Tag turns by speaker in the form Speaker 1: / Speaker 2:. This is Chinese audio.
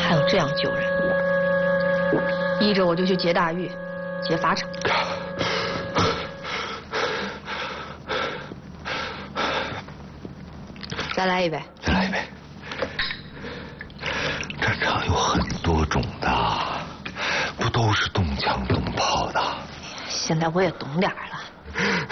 Speaker 1: 还有这样救人？依着我就去劫大狱，劫法场。再来一杯。
Speaker 2: 再来一杯。这茶有很多种的，不都是动枪动炮的。
Speaker 1: 现在我也懂点了。